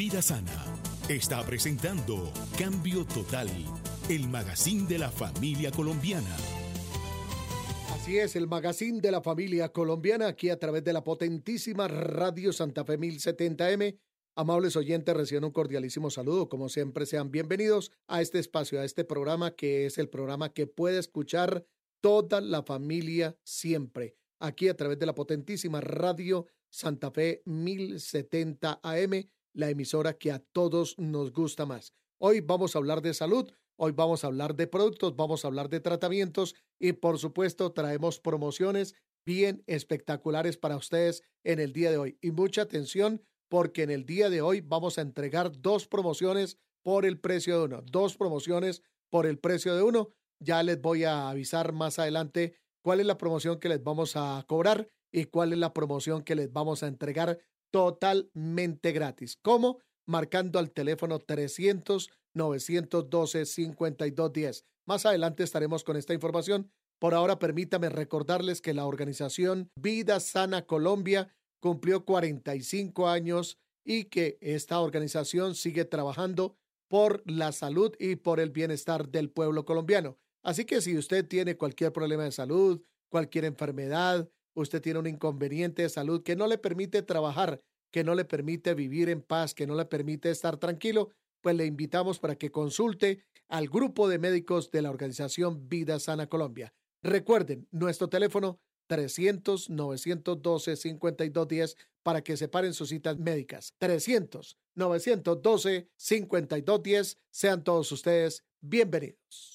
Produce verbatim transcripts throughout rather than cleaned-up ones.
Vida Sana está presentando Cambio Total, el magazine de la familia colombiana. Así es, el magazine de la familia colombiana, aquí a través de la potentísima Radio Santa Fe mil setenta eme. Amables oyentes, reciban un cordialísimo saludo. Como siempre, sean bienvenidos a este espacio, a este programa que es el programa que puede escuchar toda la familia siempre. Aquí a través de la potentísima Radio Santa Fe mil setenta A M, la emisora que a todos nos gusta más. Hoy vamos a hablar de salud, hoy vamos a hablar de productos, vamos a hablar de tratamientos y por supuesto traemos promociones bien espectaculares para ustedes en el día de hoy. Y mucha atención porque en el día de hoy vamos a entregar dos promociones por el precio de uno. Dos promociones por el precio de uno. Ya les voy a avisar más adelante cuál es la promoción que les vamos a cobrar y cuál es la promoción que les vamos a entregar totalmente gratis. ¿Cómo? Marcando al teléfono trescientos, novecientos doce, cincuenta y dos diez. Más adelante estaremos con esta información. Por ahora permítame recordarles que la organización Vida Sana Colombia cumplió cuarenta y cinco años y que esta organización sigue trabajando por la salud y por el bienestar del pueblo colombiano. Así que si usted tiene cualquier problema de salud, cualquier enfermedad, usted tiene un inconveniente de salud que no le permite trabajar, que no le permite vivir en paz, que no le permite estar tranquilo, pues le invitamos para que consulte al grupo de médicos de la organización Vida Sana Colombia. Recuerden, nuestro teléfono trescientos, novecientos doce, cincuenta y dos diez para que separen sus citas médicas. trescientos, novecientos doce, cincuenta y dos diez. Sean todos ustedes bienvenidos.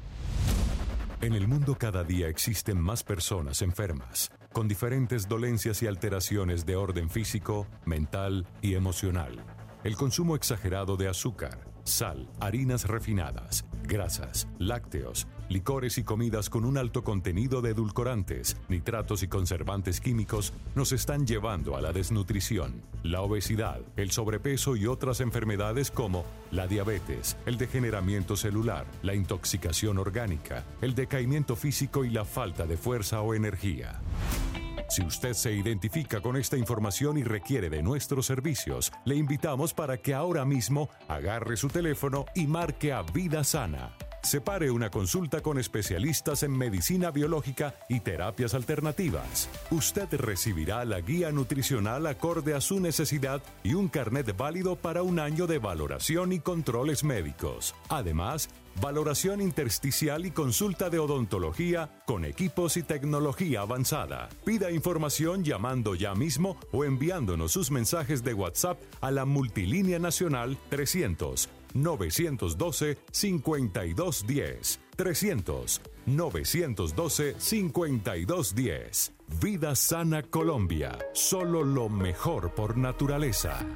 En el mundo cada día existen más personas enfermas, con diferentes dolencias y alteraciones de orden físico, mental y emocional. El consumo exagerado de azúcar, sal, harinas refinadas, grasas, lácteos, licores y comidas con un alto contenido de edulcorantes, nitratos y conservantes químicos nos están llevando a la desnutrición, la obesidad, el sobrepeso y otras enfermedades como la diabetes, el degeneramiento celular, la intoxicación orgánica, el decaimiento físico y la falta de fuerza o energía. Si usted se identifica con esta información y requiere de nuestros servicios, le invitamos para que ahora mismo agarre su teléfono y marque a Vida Sana. Separe una consulta con especialistas en medicina biológica y terapias alternativas. Usted recibirá la guía nutricional acorde a su necesidad y un carnet válido para un año de valoración y controles médicos. Además, valoración intersticial y consulta de odontología con equipos y tecnología avanzada. Pida información llamando ya mismo o enviándonos sus mensajes de WhatsApp a la multilínea nacional trescientos, novecientos doce, cincuenta y dos diez. trescientos, novecientos doce, cincuenta y dos diez. Vida Sana Colombia. Solo lo mejor por naturaleza.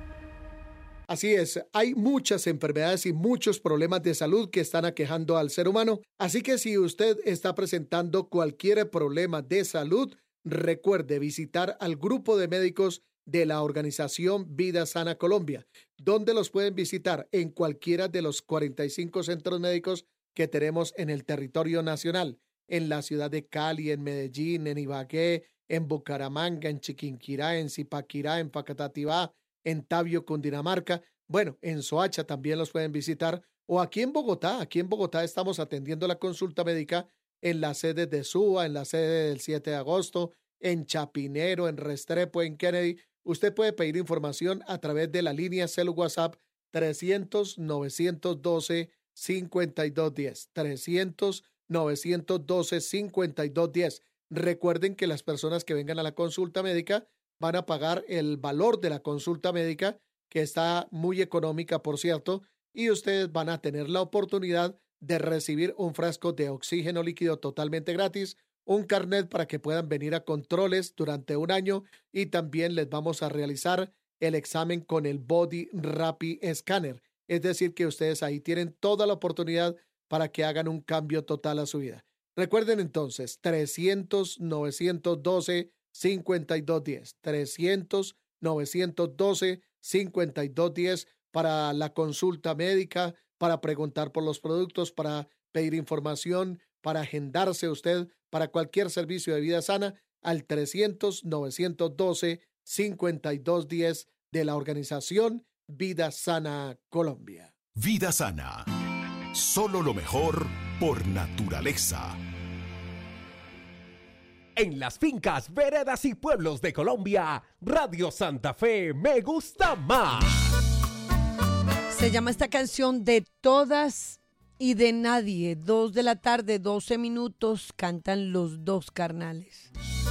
Así es, hay muchas enfermedades y muchos problemas de salud que están aquejando al ser humano. Así que si usted está presentando cualquier problema de salud, recuerde visitar al grupo de médicos de la organización Vida Sana Colombia, donde los pueden visitar en cualquiera de los cuarenta y cinco centros médicos que tenemos en el territorio nacional, en la ciudad de Cali, en Medellín, en Ibagué, en Bucaramanga, en Chiquinquirá, en Zipaquirá, en Facatativá, en Tabio, Cundinamarca. Bueno, en Soacha también los pueden visitar, o aquí en Bogotá. Aquí en Bogotá estamos atendiendo la consulta médica en la sede de Suba, en la sede del siete de agosto, en Chapinero, en Restrepo, en Kennedy. Usted puede pedir información a través de la línea cel WhatsApp trescientos, novecientos doce, cincuenta y dos diez. trescientos, novecientos doce, cincuenta y dos diez. Recuerden que las personas que vengan a la consulta médica van a pagar el valor de la consulta médica, que está muy económica, por cierto, y ustedes van a tener la oportunidad de recibir un frasco de oxígeno líquido totalmente gratis, un carnet para que puedan venir a controles durante un año y también les vamos a realizar el examen con el Body Rapid Scanner. Es decir, que ustedes ahí tienen toda la oportunidad para que hagan un cambio total a su vida. Recuerden entonces, trescientos, novecientos doce, cincuenta y dos diez. trescientos, novecientos doce, cincuenta y dos diez para la consulta médica, para preguntar por los productos, para pedir información, para agendarse usted para cualquier servicio de vida sana al trescientos, novecientos doce, cincuenta y dos diez de la organización Vida Sana Colombia. Vida Sana. Solo lo mejor por naturaleza. En las fincas, veredas y pueblos de Colombia, Radio Santa Fe me gusta más. Se llama esta canción De Todas y de Nadie. Dos de la tarde, doce minutos, cantan Los Dos Carnales.